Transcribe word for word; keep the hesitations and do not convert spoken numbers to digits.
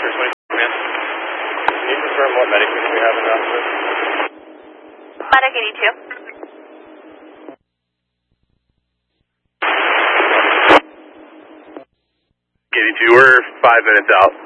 Oscar twenty-two, man. Can you confirm what medic unit we have in that list? Medic eighty-two. eighty-two, we're five minutes out.